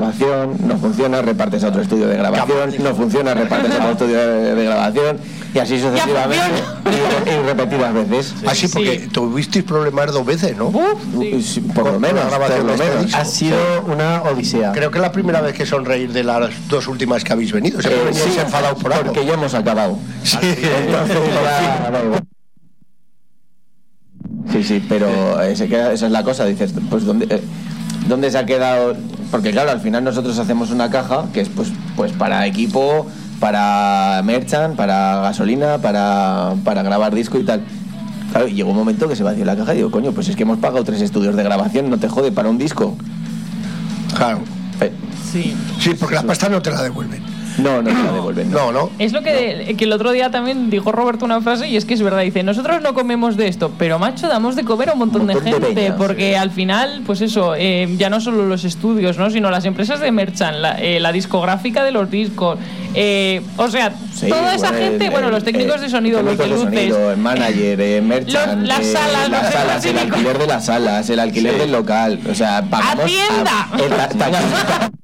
grabación, no funciona, repartes a otro estudio de grabación, no funciona, repartes a otro estudio de grabación, y así sucesivamente, y repetidas veces. Así, porque tuvisteis problemas 2 veces, ¿no? Sí, por lo menos. Ha sido una odisea. Creo que es la primera vez que sonreír de las 2 últimas que habéis venido. Se veníais enfadados por algo. Porque ya hemos acabado. Sí. Entonces, sí, pero esa es la cosa. Dices, pues ¿dónde se ha quedado? Porque claro, al final nosotros hacemos una caja que es pues para equipo, para merchant, para gasolina, para grabar disco y tal. Claro, y llegó un momento que se vació la caja y digo, coño, pues es que hemos pagado 3 estudios de grabación, no te jode, para un disco. Claro. Sí, porque la pasta no te la devuelven. No te la devuelven. No. Es lo que el otro día también dijo Roberto una frase, y es que es verdad, dice, nosotros no comemos de esto, pero macho, damos de comer a un montón de gente, peñas, porque al final, pues eso, ya no solo los estudios, ¿no? Sino las empresas de merchant, la discográfica de los discos, o sea, toda esa gente, los técnicos de sonido, los de luces, el manager, merchant, las salas, el alquiler de las salas, el alquiler del local, o sea, pagamos ¡Hacienda!